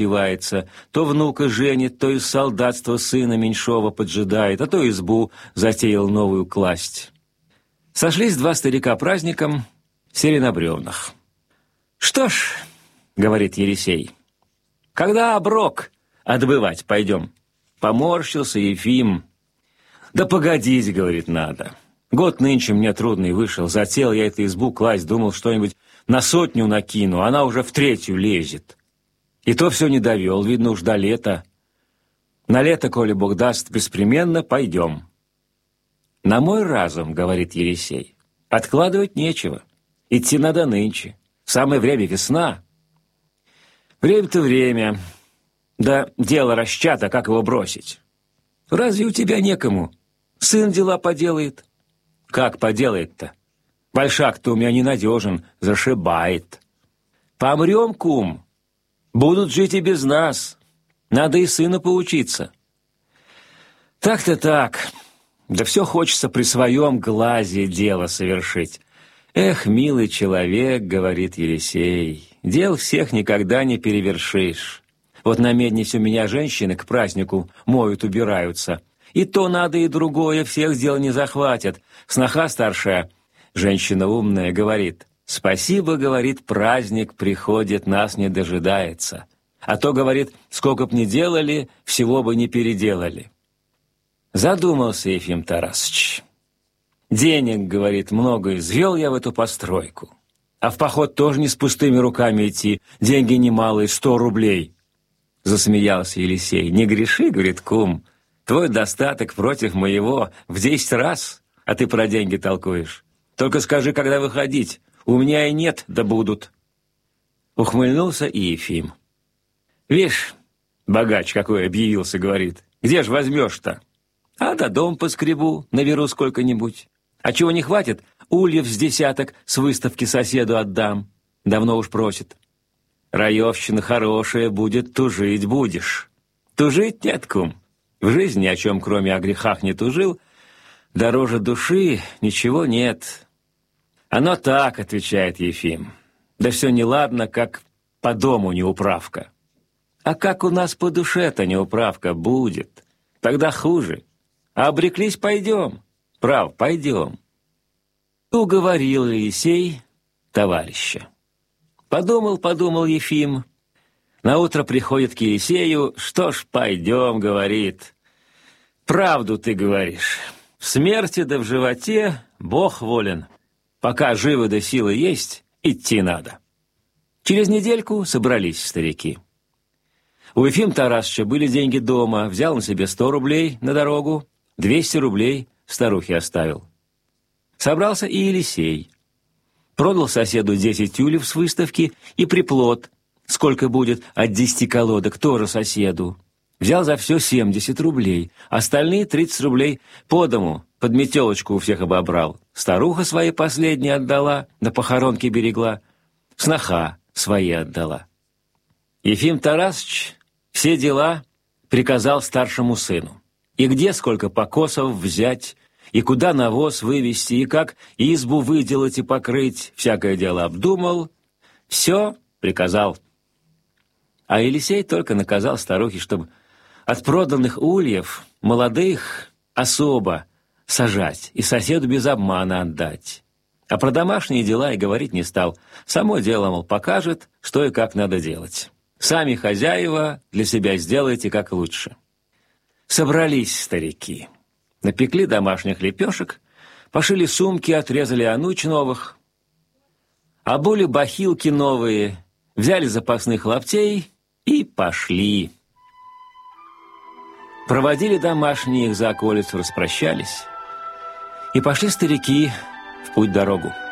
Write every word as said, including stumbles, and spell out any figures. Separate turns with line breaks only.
девается, то внука женит, то из солдатства сына меньшого поджидает, а то избу затеял новую класть. Сошлись два старика праздником, сели на бревнах. «Что ж, — говорит Елисей, — когда оброк отбывать пойдем?» Поморщился Ефим. «Да погодить, — говорит, — надо. Год нынче мне трудный вышел, затеял я эту избу класть, думал, что-нибудь на сотню накину, она уже в третью лезет. И то все не довел, видно уж до лета. На лето, коли Бог даст, беспременно пойдем». «На мой разум, — говорит Елисей, — откладывать нечего, идти надо нынче, самое время весна». «Время-то время. Да дело расчато, как его бросить? Разве у тебя некому? Сын дела поделает». «Как поделает-то? Большак-то у меня ненадежен, зашибает». «Помрем, кум. Будут жить и без нас. Надо и сыну поучиться». «Так-то так. Да все хочется при своем глазе дело совершить». «Эх, милый человек, — говорит Елисей, — дел всех никогда не перевершишь. Вот на меднице у меня женщины к празднику моют, убираются. И то надо, и другое, всех дел не захватят. Сноха старшая, женщина умная, говорит: «Спасибо, — говорит, — праздник приходит, нас не дожидается. А то, — говорит, — сколько б ни делали, всего бы не переделали». Задумался Ефим Тарасыч. «Денег, — говорит, — много извел я в эту постройку. А в поход тоже не с пустыми руками идти, деньги немалые, сто рублей». Засмеялся Елисей. «Не греши, — говорит, — кум, твой достаток против моего в десять раз, а ты про деньги толкуешь. Только скажи, когда выходить, у меня и нет, да будут». Ухмыльнулся и Ефим. «Вишь, богач какой объявился, — говорит, — где ж возьмешь-то? А да дом поскребу, наберу сколько-нибудь. А чего не хватит, ульев с десяток с выставки соседу отдам. Давно уж просит. Раевщина хорошая будет, тужить будешь». «Тужить нет, кум. В жизни ни о чем, кроме о грехах, не тужил. Дороже души ничего нет». «Оно так, — отвечает Ефим. — Да все неладно, как по дому неуправка. А как у нас по душе-то неуправка будет, тогда хуже. А обреклись — пойдем. Прав, пойдем». Уговорил Елисей товарища. Подумал, подумал Ефим. Наутро приходит к Елисею: «Что ж, пойдем, — говорит, — правду ты говоришь. В смерти да в животе Бог волен. Пока живы да силы есть, идти надо». Через недельку собрались старики. У Ефима Тарасыча были деньги дома, взял на себе сто рублей на дорогу, двести рублей старухе оставил. Собрался и Елисей. Продал соседу десять тюлев с выставки и приплод, сколько будет от десяти колодок, тоже соседу. Взял за все семьдесят рублей, остальные тридцать рублей по дому, под метелочку у всех обобрал. Старуха свои последние отдала, на похоронке берегла, сноха свои отдала. Ефим Тарасыч все дела приказал старшему сыну. И где сколько покосов взять, и куда навоз вывести, и как избу выделать и покрыть, всякое дело обдумал, все приказал. А Елисей только наказал старухе, чтобы от проданных ульев молодых особо сажать и соседу без обмана отдать. А про домашние дела и говорить не стал. Само дело, мол, покажет, что и как надо делать. Сами хозяева для себя сделайте как лучше. Собрались старики. Напекли домашних лепешек, пошили сумки, отрезали ануч новых, обули бахилки новые, взяли запасных лаптей и пошли. Проводили домашние их за околицу, распрощались, и пошли старики в путь-дорогу.